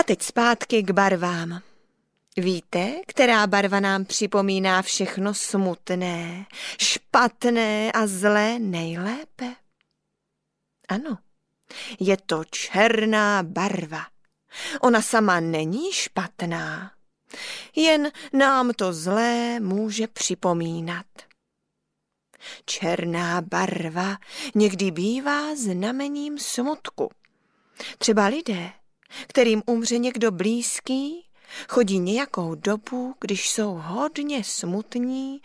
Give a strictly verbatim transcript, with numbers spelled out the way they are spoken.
teď zpátky k barvám. Víte, která barva nám připomíná všechno smutné, špatné a zlé nejlépe? Ano, je to černá barva. Ona sama není špatná, jen nám to zlé může připomínat. Černá barva někdy bývá znamením smutku. Třeba lidé, kterým umře někdo blízký, chodí nějakou dobu, když jsou hodně smutní